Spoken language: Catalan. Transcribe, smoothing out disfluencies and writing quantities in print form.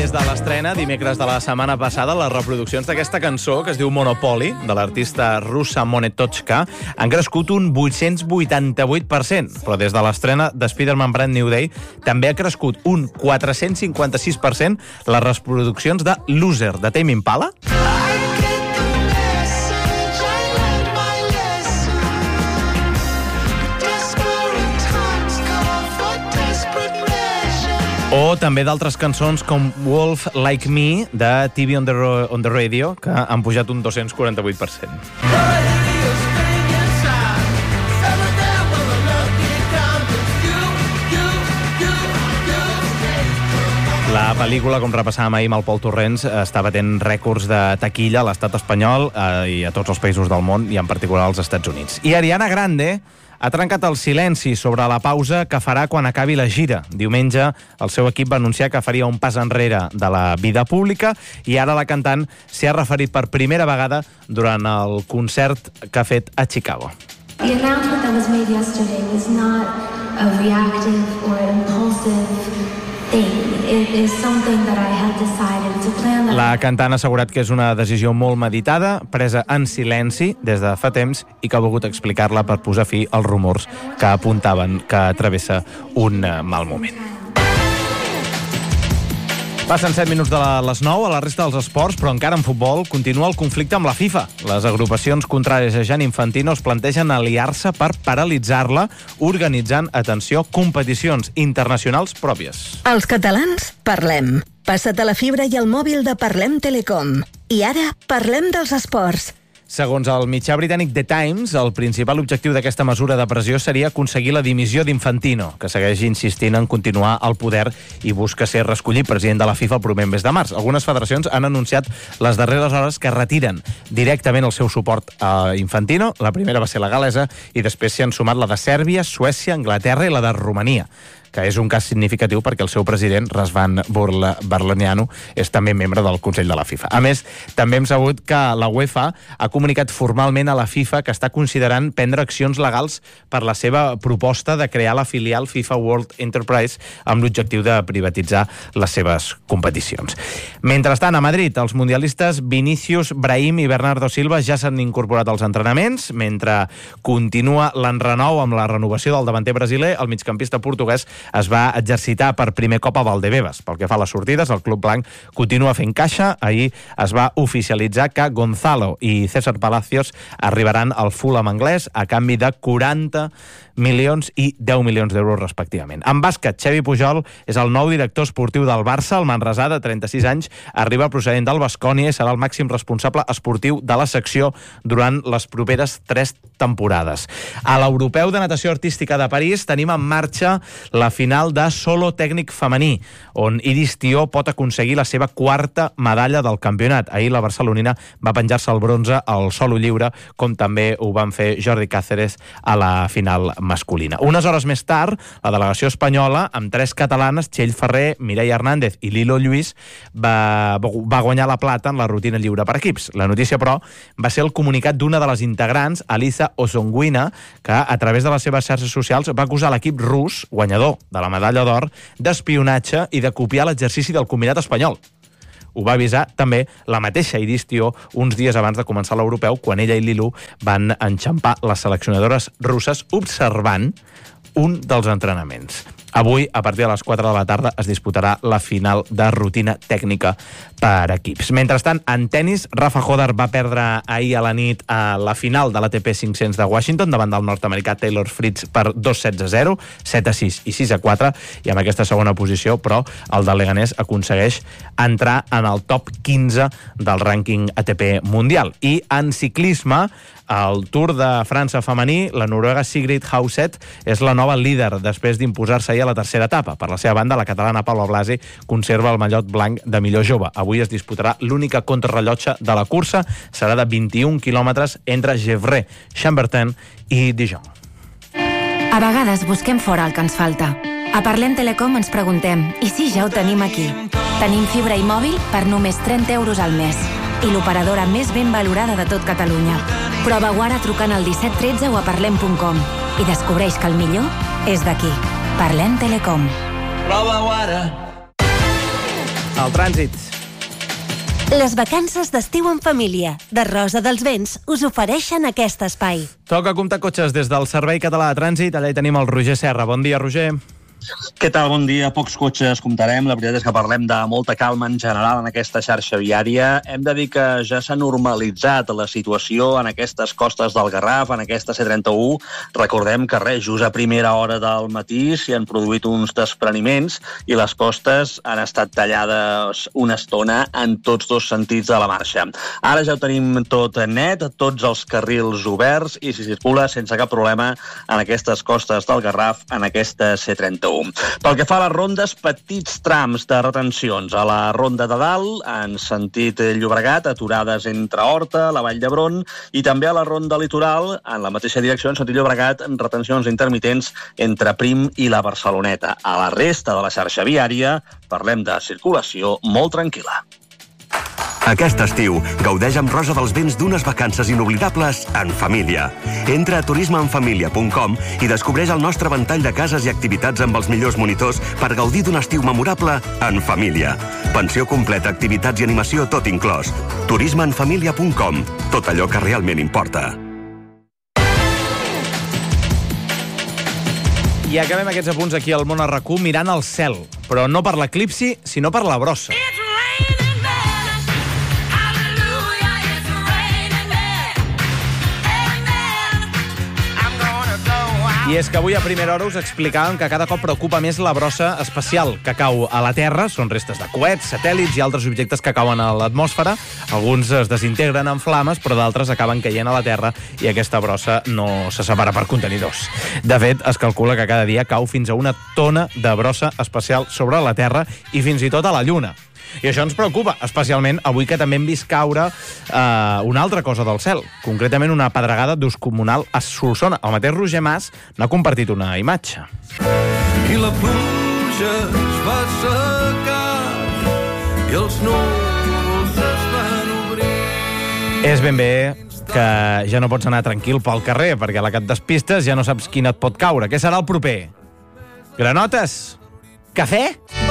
des de l'estrena, dimecres de la setmana passada, les reproduccions d'aquesta cançó, que es diu Monopoly, de l'artista russa Monetochka, han crescut un 888%, però des de l'estrena de Spider-Man Brand New Day també ha crescut un 456% les reproduccions de Loser, de Tame Impala. O també d'altres cançons com Wolf Like Me, de TV on the Radio, que han pujat un 248%. La pel·lícula, com repassàvem ahir amb el Pol Torrents, està batent rècords de taquilla a l'estat espanyol i a tots els països del món, i en particular als Estats Units. I Ariana Grande ha trencat el silenci sobre la pausa que farà quan acabi la gira. Diumenge, el seu equip va anunciar que faria un pas enrere de la vida pública i ara la cantant s'hi ha referit per primera vegada durant el concert que ha fet a Chicago. The announcement that was made yesterday was not a reactive or impulsive thing. It is something that I had decided. It's a plan that... La cantant ha assegurat que és una decisió molt meditada, presa en silenci des de fa temps i que ha volgut explicar-la per posar fi als rumors que apuntaven que travessa un mal moment. Passen 7 minuts de les 9 a la resta dels esports, però encara en futbol continua el conflicte amb la FIFA. Les agrupacions contràries a Gianni Infantino es plantegen aliar-se per paralitzar-la, organitzant, atenció, competicions internacionals pròpies. Els catalans parlem. Passa't a la fibra i al mòbil de Parlem Telecom. I ara parlem dels esports. Segons el mitjà britànic The Times, el principal objectiu d'aquesta mesura de pressió seria aconseguir la dimissió d'Infantino, que segueix insistint en continuar al poder i busca ser reescollit president de la FIFA el proper mes de març. Algunes federacions han anunciat les darreres hores que retiren directament el seu suport a Infantino. La primera va ser la galesa i després s'hi han sumat la de Sèrbia, Suècia, Anglaterra i la de Romania, que és un cas significatiu perquè el seu president, Razvan Barlanianu, és també membre del Consell de la FIFA. A més, també hem sabut que la UEFA ha comunicat formalment a la FIFA que està considerant prendre accions legals per la seva proposta de crear la filial FIFA World Enterprise amb l'objectiu de privatitzar les seves competicions. Mentrestant, a Madrid, els mundialistes Vinícius, Brahim i Bernardo Silva ja s'han incorporat als entrenaments, mentre continua l'enrenou amb la renovació del davanter brasiler, el migcampista portuguès es va exercitar per primer cop a Valdebebas. Pel que fa a les sortides, el club blanc continua fent caixa. Ahir es va oficialitzar que Gonzalo i César Palacios arribaran al Fulham anglès a canvi de 40 milions i 10 milions d'euros respectivament. En bàsquet, Xavi Pujol és el nou director esportiu del Barça. El manresà, de 36 anys, arriba procedent del Baskonia i serà el màxim responsable esportiu de la secció durant les properes 3 temporades. A l'Europeu de Natació Artística de París tenim en marxa la final de solo tècnic femení, on Iris Tió pot aconseguir la seva 4a medalla del campionat. Ahir la barcelonina va penjar-se el bronze al solo lliure, com també ho van fer Jordi Cáceres a la final masculina. Unes hores més tard, la delegació espanyola, amb 3 catalanes, Txell Ferrer, Mireia Hernández i Lilo Lluís, va guanyar la plata en la rutina lliure per equips. La notícia, però, va ser el comunicat d'una de les integrants, Alisa Osonguina, que a través de les seves xarxes socials va acusar l'equip rus, guanyador de la medalla d'or, d'espionatge i de copiar l'exercici del combinat espanyol. Ho va avisar també la mateixa Iris Tió uns dies abans de començar l'europeu, quan ella i Lilu van enxampar les seleccionadores russes observant un dels entrenaments. Avui, a partir de les 4 de la tarda, es disputarà la final de rutina tècnica per equips. Mentrestant, en tennis, Rafa Hodder va perdre ahir a la nit a la final de l'ATP 500 de Washington davant del nord-americà Taylor Fritz per 2-7-0, 7-6 i 6-4, i amb aquesta segona posició, però, el de Leganés aconsegueix entrar en el top 15 del rànquing ATP mundial. I en ciclisme, al Tour de França femení, la noruega Sigrid Hauseth és la nova líder després d'imposar-se ahir a la tercera etapa. Per la seva banda, la catalana Paula Blasi conserva el mallot blanc de millor jove. Avui es disputarà l'única contrarrellotge de la cursa. Serà de 21 quilòmetres entre Gevrey, Chambertin i Dijon. A vegades busquem fora el que ens falta. A Parlem Telecom ens preguntem, i si ja ho tenim aquí? Tenim fibra i mòbil per només 30 euros al mes. I l'operadora més ben valorada de tot Catalunya. Prova-ho ara trucant al 1713 o a parlem.com i descobreix que el millor és d'aquí. Parlem Telecom. El el trànsit. Les vacances d'estiu en família de Rosa dels Vents us ofereixen aquest espai. Toca comptar cotxes des del Servei Català de Trànsit. Allà hi tenim el Roger Serra. Bon dia, Roger. Què tal? Bon dia. Pocs cotxes comptarem. La veritat és que parlem de molta calma en general en aquesta xarxa viària. Hem de dir que ja s'ha normalitzat la situació en aquestes costes del Garraf, en aquesta C31. Recordem que just a primera hora del matí s'hi han produït uns despreniments i les costes han estat tallades una estona en tots dos sentits de la marxa. Ara ja ho tenim tot net, tots els carrils oberts i s'hi circula sense cap problema en aquestes costes del Garraf, en aquesta C31. Pel que fa a les rondes, petits trams de retencions. A la ronda de dalt, en sentit Llobregat, aturades entre Horta, la Vall d'Hebron, i també a la ronda litoral, en la mateixa direcció, en sentit Llobregat, retencions intermitents entre Prim i la Barceloneta. A la resta de la xarxa viària parlem de circulació molt tranquil·la. Aquest estiu, gaudeix amb Rosa dels Vents d'unes vacances inoblidables en família. Entra a turismeenfamilia.com i descobreix el nostre ventall de cases i activitats amb els millors monitors per gaudir d'un estiu memorable en família. Pensió completa, activitats i animació tot inclòs. turismeenfamilia.com. Tot allò que realment importa. I acabem aquests apunts aquí al Món a RAC1 mirant el cel, però no per l'eclipsi, sinó per la brossa. I és que avui a primera hora us explicàvem que cada cop preocupa més la brossa espacial que cau a la Terra. Són restes de coets, satèl·lits i altres objectes que cauen a l'atmosfera. Alguns es desintegren en flames, però d'altres acaben caient a la Terra i aquesta brossa no se separa per contenidors. De fet, es calcula que cada dia cau fins a 1 tona de brossa espacial sobre la Terra i fins i tot a la Lluna. I això ens preocupa, especialment avui que també hem vist caure una altra cosa del cel, concretament una pedregada descomunal a Solsona. El mateix Roger Mas n'ha compartit una imatge. I la pluja es va secar i els núvols es van obrir. És ben bé que ja no pots anar tranquil pel carrer, perquè a la que et despistes ja no saps quin et pot caure. Què serà el proper? Granotes? Cafè?